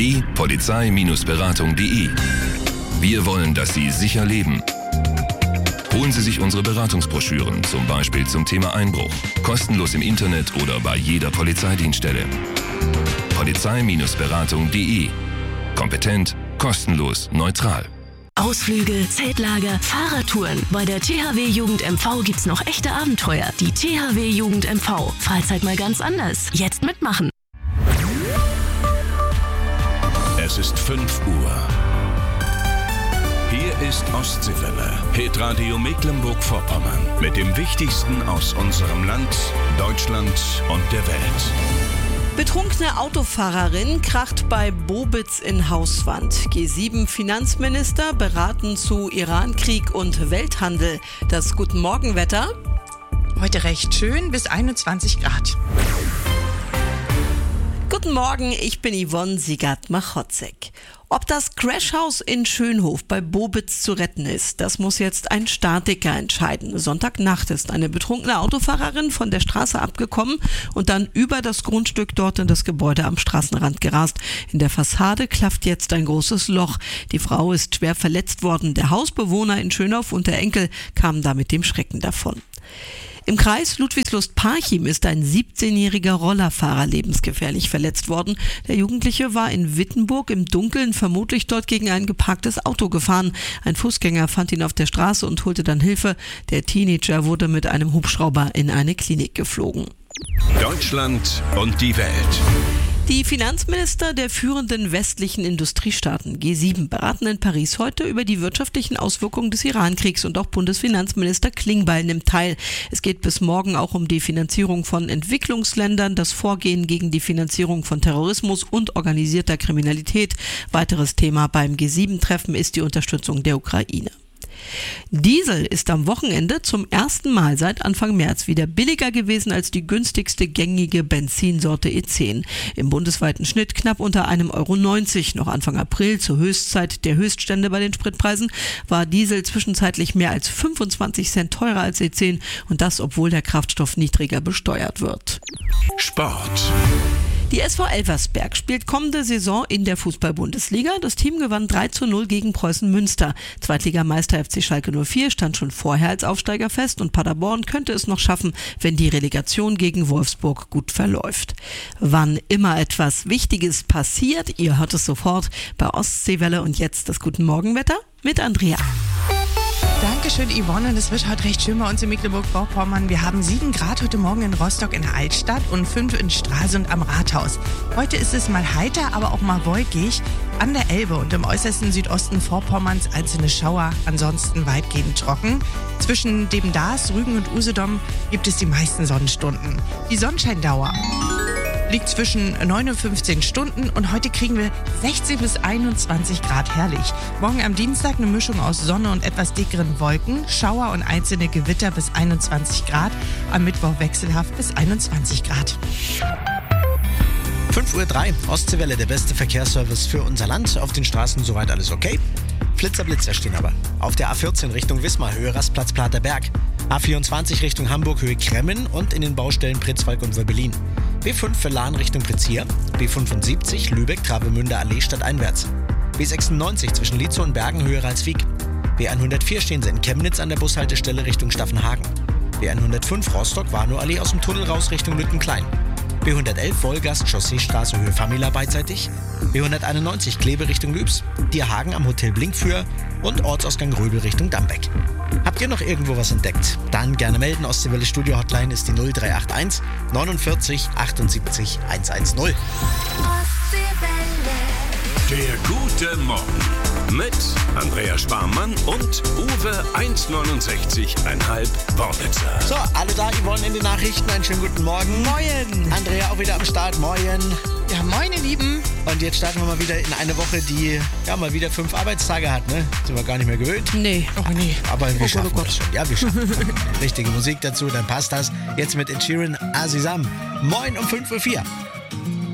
die-polizei-beratung.de. Wir wollen, dass Sie sicher leben. Holen Sie sich unsere Beratungsbroschüren, zum Beispiel zum Thema Einbruch, kostenlos im Internet oder bei jeder Polizeidienststelle. Polizei-beratung.de. Kompetent, kostenlos, neutral. Ausflüge, Zeltlager, Fahrradtouren. Bei der THW Jugend MV gibt's noch echte Abenteuer. Die THW Jugend MV. Freizeit mal ganz anders. Jetzt mitmachen. Es ist 5 Uhr. Hier ist Ostseewelle, Hitradio Mecklenburg-Vorpommern. Mit dem Wichtigsten aus unserem Land, Deutschland und der Welt. Betrunkene Autofahrerin kracht bei Bobitz in Hauswand. G7-Finanzminister beraten zu Irankrieg und Welthandel. Das Guten Morgen-Wetter? Heute recht schön, bis 21 Grad. Guten Morgen, ich bin Yvonne Siegert-Machotzek. Ob das Crashhaus in Schönhof bei Bobitz zu retten ist, das muss jetzt ein Statiker entscheiden. Sonntagnacht ist eine betrunkene Autofahrerin von der Straße abgekommen und dann über das Grundstück dort in das Gebäude am Straßenrand gerast. In der Fassade klafft jetzt ein großes Loch. Die Frau ist schwer verletzt worden. Der Hausbewohner in Schönhof und der Enkel kamen da mit dem Schrecken davon. Im Kreis Ludwigslust-Parchim ist ein 17-jähriger Rollerfahrer lebensgefährlich verletzt worden. Der Jugendliche war in Wittenburg im Dunkeln vermutlich dort gegen ein geparktes Auto gefahren. Ein Fußgänger fand ihn auf der Straße und holte dann Hilfe. Der Teenager wurde mit einem Hubschrauber in eine Klinik geflogen. Deutschland und die Welt. Die Finanzminister der führenden westlichen Industriestaaten G7 beraten in Paris heute über die wirtschaftlichen Auswirkungen des Irankriegs und auch Bundesfinanzminister Klingbeil nimmt teil. Es geht bis morgen auch um die Finanzierung von Entwicklungsländern, das Vorgehen gegen die Finanzierung von Terrorismus und organisierter Kriminalität. Weiteres Thema beim G7-Treffen ist die Unterstützung der Ukraine. Diesel ist am Wochenende zum ersten Mal seit Anfang März wieder billiger gewesen als die günstigste gängige Benzinsorte E10. Im bundesweiten Schnitt knapp unter €1,90. Noch Anfang April, zur Höchstzeit der Höchststände bei den Spritpreisen, war Diesel zwischenzeitlich mehr als 25 Cent teurer als E10 und das, obwohl der Kraftstoff niedriger besteuert wird. Sport. Die SV Elversberg spielt kommende Saison in der Fußball-Bundesliga. Das Team gewann 3:0 gegen Preußen Münster. Zweitligameister FC Schalke 04 stand schon vorher als Aufsteiger fest und Paderborn könnte es noch schaffen, wenn die Relegation gegen Wolfsburg gut verläuft. Wann immer etwas Wichtiges passiert, ihr hört es sofort bei Ostseewelle und jetzt das Guten Morgenwetter mit Andrea. Dankeschön, Yvonne. Und es wird heute recht schön bei uns in Mecklenburg-Vorpommern. Wir haben 7 Grad heute Morgen in Rostock in der Altstadt und 5 in Stralsund am Rathaus. Heute ist es mal heiter, aber auch mal wolkig. An der Elbe und im äußersten Südosten Vorpommerns einzelne Schauer, ansonsten weitgehend trocken. Zwischen dem Dars, Rügen und Usedom gibt es die meisten Sonnenstunden. Die Sonnenscheindauer liegt zwischen 9 und 15 Stunden und heute kriegen wir 16 bis 21 Grad, herrlich. Morgen am Dienstag eine Mischung aus Sonne und etwas dickeren Wolken, Schauer und einzelne Gewitter bis 21 Grad, am Mittwoch wechselhaft bis 21 Grad. 5:03 Uhr, Ostseewelle, der beste Verkehrsservice für unser Land. Auf den Straßen soweit alles okay. Blitzer stehen aber. Auf der A14 Richtung Wismar, Höhe Rastplatz Platerberg. A24 Richtung Hamburg, Höhe Kremmen und in den Baustellen Pritzwalk und Wöbbelin. B5 für Lahn Richtung Pritzhier. B75 Lübeck, Travemünde Allee stadteinwärts. B96 zwischen Lietzow und Bergen, Höhe Ralswiek. B104 stehen sie in Chemnitz an der Bushaltestelle Richtung Staffenhagen. B105 Rostock, Warnow-Allee aus dem Tunnel raus Richtung Lüttenklein. B111 Wolgast, Chausseestraße, Höhe Famila beidseitig. B191 Kleve Richtung Lübs. Dierhagen am Hotel Blinkführ und Ortsausgang Röbel Richtung Dambeck. Habt ihr noch irgendwo was entdeckt? Dann gerne melden. Ostseewelle Studio Hotline ist die 0381 49 78 110. Der gute Morgen mit Andrea Sparmann und Uwe 1,69,5 Worbitzer. So, alle da, Yvonne in den Nachrichten. Einen schönen guten Morgen. Moin. Andrea auch wieder am Start. Moin. Ja, moin, ihr Lieben. Und jetzt starten wir mal wieder in eine Woche, die ja mal wieder 5 Arbeitstage hat, ne? Sind wir gar nicht mehr gewöhnt. Nee. Oh, nee. Aber wir schaffen Gott. das schon. Ja, wir schaffen das. Richtige Musik dazu, dann passt das. Jetzt mit Ed Sheeran, Azizam. Moin um 5:04 Uhr.